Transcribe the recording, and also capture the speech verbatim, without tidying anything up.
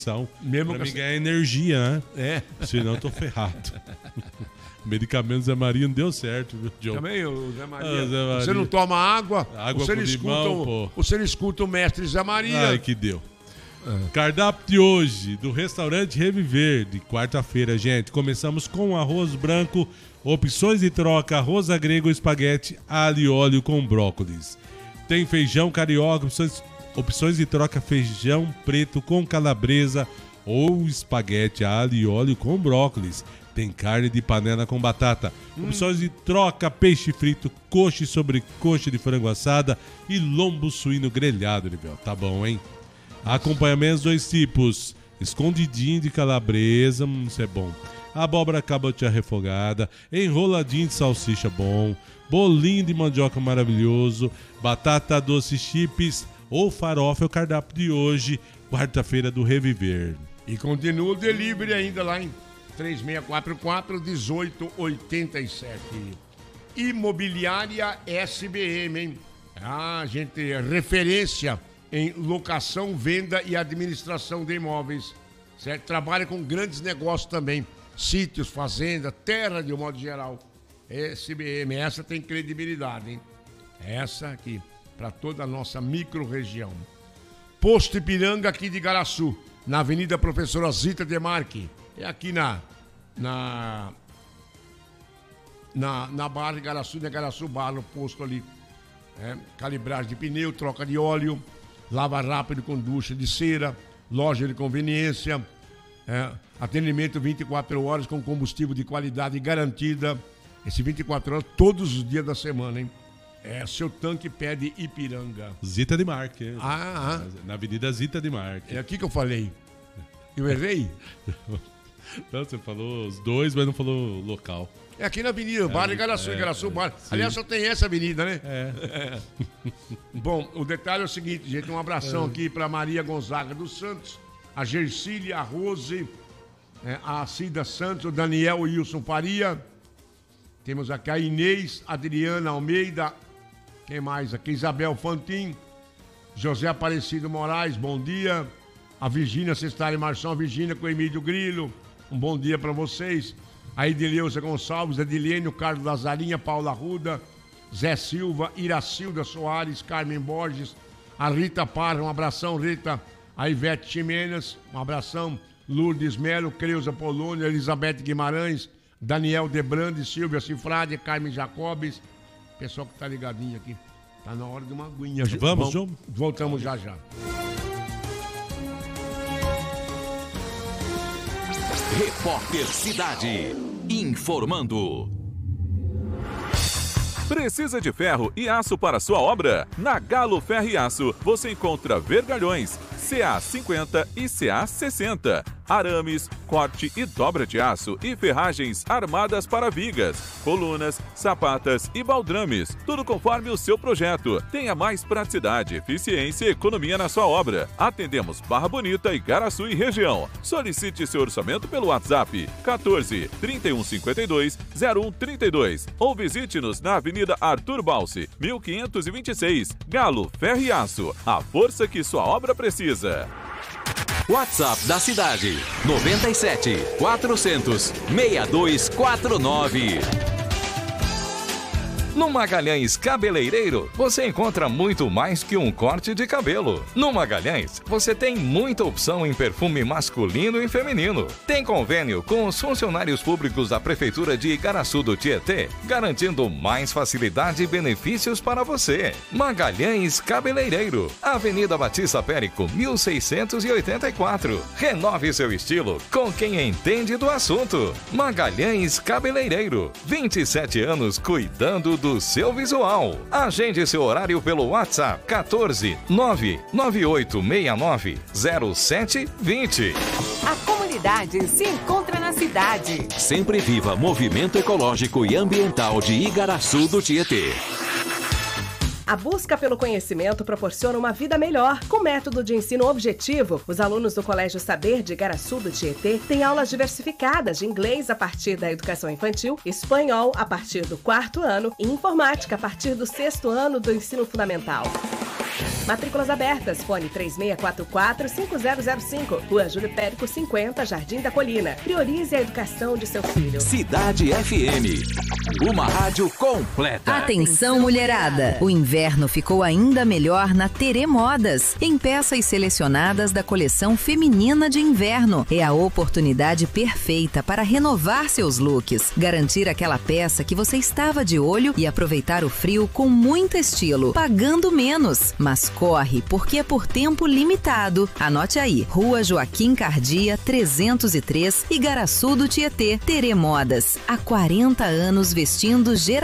Mesmo pra que mim ganhar energia, né? É. Senão eu tô ferrado. Medicamentos Zé Maria não deu certo, viu, John? Também, o Zé Maria. Ah, Zé Maria. Você não toma água, Água você, com não escuta, limão, o- pô. você não escuta o mestre Zé Maria. Ai, que deu. Cardápio de hoje, do restaurante Reviver, de quarta-feira, gente. Começamos com arroz branco, opções de troca, arroz grego, espaguete, alho e óleo com brócolis. Tem feijão carioca, opções, opções de troca, feijão preto com calabresa ou espaguete, alho e óleo com brócolis. Tem carne de panela com batata. Hum. Opções de troca, peixe frito, coxa e sobrecoxa de frango assada e lombo suíno grelhado, Nivel. Tá bom, hein? Acompanhamentos dois tipos. Escondidinho de calabresa, hum, isso é bom. Abóbora cabotiá refogada, enroladinho de salsicha bom, bolinho de mandioca maravilhoso, batata doce chips ou farofa é o cardápio de hoje, quarta-feira do Reviver. E continua o delivery ainda lá em três seis quatro quatro, um oito oito sete. Imobiliária S B M, hein? Ah, gente, referência em locação, venda e administração de imóveis. Certo? Trabalha com grandes negócios também. Sítios, fazenda, terra de um modo geral. S B M, essa tem credibilidade, hein? Essa aqui, para toda a nossa micro-região. Posto Ipiranga aqui de Igaraçu, na Avenida Professora Zita Demarque. É aqui na na na, na Barra de Igaraçu, na Igaraçu Barra, no posto ali. É, calibragem de pneu, troca de óleo, lava rápido com ducha de cera, loja de conveniência, é, atendimento vinte e quatro horas com combustível de qualidade garantida. Esse vinte e quatro horas todos os dias da semana, hein? É, seu tanque pede Ipiranga. Zita de Marque. Ah, ah. Na Avenida Zita de Marque. É aqui que eu falei. Eu errei? Não, você falou os dois, mas não falou o local. É aqui na Avenida, Bar de Igaraçu, é, Igaraçu, é, Bar. sim. Aliás, só tem essa avenida, né? É. É. Bom, o detalhe é o seguinte, gente, um abração É. aqui para Maria Gonzaga dos Santos, a Gercília, a Rose, é, a Cida Santos, o Daniel Wilson Faria. Temos aqui a Inês, Adriana Almeida, quem mais aqui? Isabel Fantin, José Aparecido Moraes, bom dia. A Virgínia Cestari Marchão, a Virgínia com o Emílio Grilo, um bom dia para vocês. A Edileuza Gonçalves, Edilene, o Carlos Lazarinha, Paula Ruda, Zé Silva, Iracilda Soares, Carmen Borges, a Rita Parra, um abração, Rita. A Ivete Ximenes, um abração. Lourdes Melo, Creuza Polônia, Elizabeth Guimarães, Daniel Debrande, Silvia Cifrade, Carmen Jacobes. Pessoal que tá ligadinho aqui. Tá na hora de uma aguinha. Vamos, João? Voltamos já já. Repórter Cidade, informando. Precisa de ferro e aço para sua obra? Na Galo Ferro e Aço você encontra vergalhões C A cinquenta e C A sessenta, arames, corte e dobra de aço e ferragens armadas para vigas, colunas, sapatas e baldrames, tudo conforme o seu projeto. Tenha mais praticidade, eficiência e economia na sua obra. Atendemos Barra Bonita, Igaraçu e região. Solicite seu orçamento pelo WhatsApp quatorze, trinta e um cinquenta e dois, zero um trinta e dois ou visite-nos na Avenida Arthur Balsi, mil quinhentos e vinte e seis. Galo Ferro e Aço, a força que sua obra precisa. WhatsApp da cidade noventa e sete, quatrocentos, sessenta e dois quarenta e nove. No Magalhães Cabeleireiro, você encontra muito mais que um corte de cabelo. No Magalhães, você tem muita opção em perfume masculino e feminino. Tem convênio com os funcionários públicos da Prefeitura de Igaraçu do Tietê, garantindo mais facilidade e benefícios para você. Magalhães Cabeleireiro, Avenida Batista Périco, mil seiscentos e oitenta e quatro. Renove seu estilo com quem entende do assunto. Magalhães Cabeleireiro, vinte e sete anos cuidando do seu visual. Agende seu horário pelo WhatsApp quatorze, nove nove oito seis nove, zero sete dois zero. A comunidade se encontra na cidade. Sempre viva movimento ecológico e ambiental de Igaraçu do Tietê. A busca pelo conhecimento proporciona uma vida melhor. Com método de ensino objetivo, os alunos do Colégio Saber de Igaraçu do Tietê têm aulas diversificadas de inglês a partir da educação infantil, espanhol a partir do quarto ano e informática a partir do sexto ano do ensino fundamental. Matrículas abertas, fone três seis quatro quatro, cinco zero zero cinco, Rua Júlio Périco cinquenta, Jardim da Colina. Priorize a educação de seu filho. Cidade F M, uma rádio completa. Atenção, mulherada! O inverno ficou ainda melhor na Terê Modas. Em peças selecionadas da coleção feminina de inverno. É a oportunidade perfeita para renovar seus looks, garantir aquela peça que você estava de olho e aproveitar o frio com muito estilo, pagando menos. Mas corre, porque é por tempo limitado. Anote aí, Rua Joaquim Cardia, trezentos e três, Igaraçu do Tietê. Terê Modas, há quarenta anos vestindo gerações.